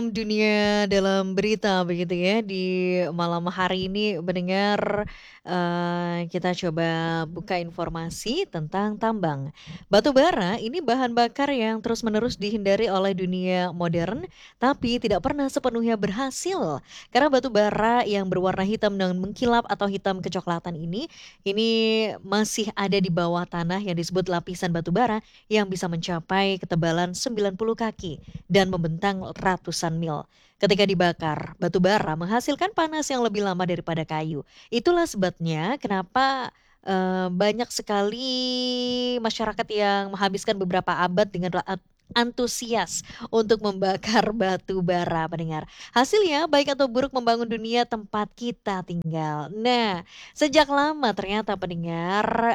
Dunia dalam berita begitu ya di malam hari ini mendengar, kita coba buka informasi tentang tambang. Batu bara ini bahan bakar yang terus-menerus dihindari oleh dunia modern, tapi tidak pernah sepenuhnya berhasil. Karena batu bara yang berwarna hitam dan mengkilap atau hitam kecoklatan ini masih ada di bawah tanah yang disebut lapisan batu bara yang bisa mencapai ketebalan 90 kaki dan membentang ratusan mil. Ketika dibakar, batu bara menghasilkan panas yang lebih lama daripada kayu. Itulah sebabnya kenapa banyak sekali masyarakat yang menghabiskan beberapa abad dengan antusias untuk membakar batu bara pendengar. Hasilnya baik atau buruk membangun dunia tempat kita tinggal. Nah, sejak lama ternyata pendengar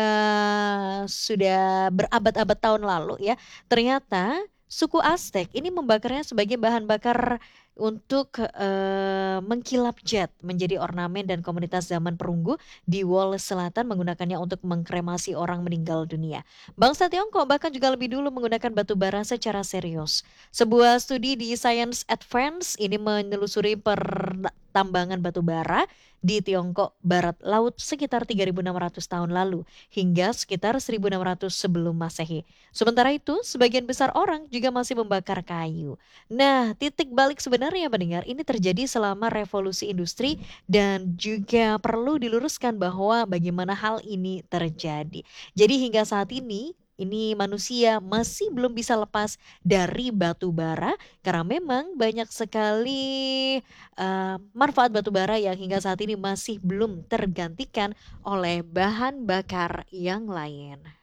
sudah berabad-abad tahun lalu ya. Ternyata suku Aztec ini membakarnya sebagai bahan bakar untuk mengkilap jet menjadi ornamen dan komunitas zaman perunggu di Wall Selatan menggunakannya untuk mengkremasi orang meninggal dunia. Bangsa Tiongkok bahkan juga lebih dulu menggunakan batu bara secara serius. Sebuah studi di Science Advance ini menelusuri pertambangan batu bara di Tiongkok Barat Laut sekitar 3.600 tahun lalu hingga sekitar 1.600 sebelum Masehi. Sementara itu, sebagian besar orang juga masih membakar kayu. Nah, titik balik sebenarnya mendengar ini terjadi selama revolusi industri dan juga perlu diluruskan bahwa bagaimana hal ini terjadi. Jadi hingga saat ini manusia masih belum bisa lepas dari batu bara karena memang banyak sekali manfaat batu bara yang hingga saat ini masih belum tergantikan oleh bahan bakar yang lain.